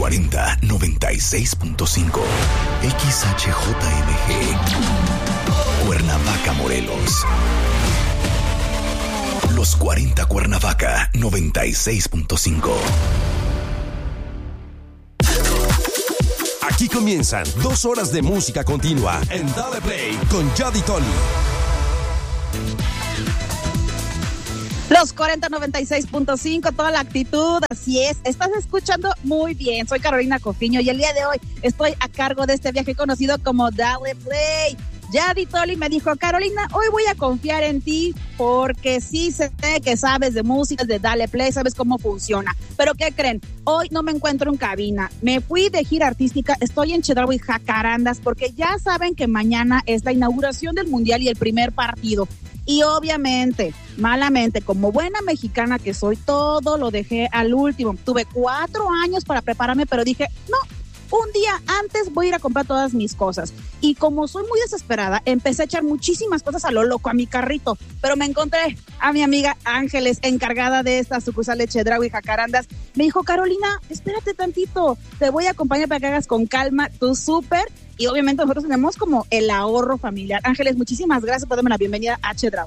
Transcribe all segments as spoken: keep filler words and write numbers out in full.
cuarenta noventa y seis punto cinco. X H J M G. Cuernavaca, Morelos. Los cuarenta Cuernavaca noventa y seis punto cinco. Aquí comienzan dos horas de música continua en Dale Play con Jody Tony. Los cuarenta noventa y seis punto cinco, toda la actitud, así es, estás escuchando muy bien. Soy Carolina Cofiño y el día de hoy estoy a cargo de este viaje conocido como Dale Play. Jody Tolly me dijo: Carolina, hoy voy a confiar en ti porque sí sé que sabes de música, de Dale Play, sabes cómo funciona. Pero ¿qué creen? Hoy no me encuentro en cabina. Me fui de gira artística, estoy en Chedraui Jacarandas porque ya saben que mañana es la inauguración del Mundial y el primer partido. Y obviamente, malamente, como buena mexicana que soy, todo lo dejé al último. Tuve cuatro años para prepararme, pero dije, no, un día antes voy a ir a comprar todas mis cosas. Y como soy muy desesperada, empecé a echar muchísimas cosas a lo loco a mi carrito. Pero me encontré a mi amiga Ángeles, encargada de esta sucursal de Chedraui Jacarandas. Me dijo: Carolina, espérate tantito, te voy a acompañar para que hagas con calma tu súper. Y obviamente nosotros tenemos como el ahorro familiar. Ángeles, muchísimas gracias por darme la bienvenida a Chedraui.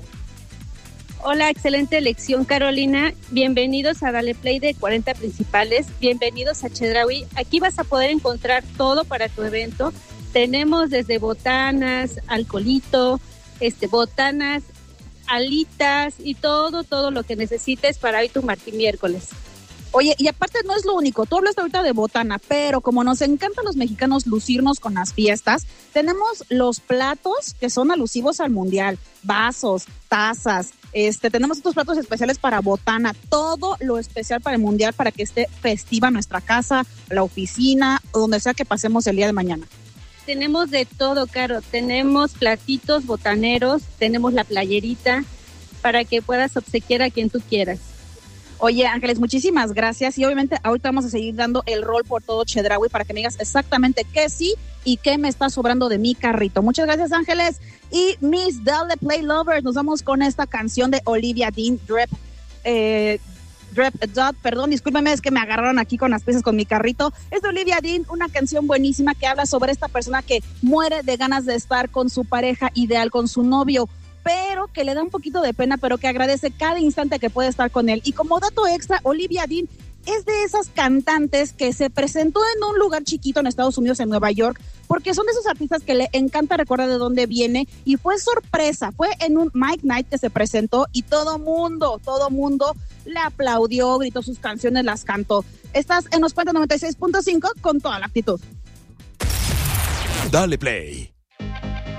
Hola, excelente elección, Carolina. Bienvenidos a Dale Play de cuarenta Principales. Bienvenidos a Chedraui. Aquí vas a poder encontrar todo para tu evento. Tenemos desde botanas, alcoholito, este, botanas, alitas y todo, todo lo que necesites para hoy tu martín miércoles. Oye, y aparte no es lo único, tú hablaste ahorita de botana, pero como nos encanta a los mexicanos lucirnos con las fiestas, tenemos los platos que son alusivos al mundial, vasos, tazas, este, tenemos estos platos especiales para botana, todo lo especial para el mundial para que esté festiva nuestra casa, la oficina, o donde sea que pasemos el día de mañana. Tenemos de todo, Caro, tenemos platitos botaneros, tenemos la playerita para que puedas obsequiar a quien tú quieras. Oye, Ángeles, muchísimas gracias y obviamente ahorita vamos a seguir dando el rol por todo Chedraui para que me digas exactamente qué sí y qué me está sobrando de mi carrito. Muchas gracias, Ángeles. Y Miss Dale Play Lovers, nos vamos con esta canción de Olivia Dean, Drip, eh, Drip Dot, perdón, discúlpeme, es que me agarraron aquí con las piezas con mi carrito. Es de Olivia Dean, una canción buenísima que habla sobre esta persona que muere de ganas de estar con su pareja ideal, con su novio, pero que le da un poquito de pena, pero que agradece cada instante que puede estar con él. Y como dato extra, Olivia Dean es de esas cantantes que se presentó en un lugar chiquito en Estados Unidos, en Nueva York, porque son de esos artistas que le encanta recordar de dónde viene, y fue sorpresa, fue en un Mike Night que se presentó y todo mundo, todo mundo le aplaudió, gritó sus canciones, las cantó. Estás en los cuarenta noventa y seis punto cinco con toda la actitud. Dale Play.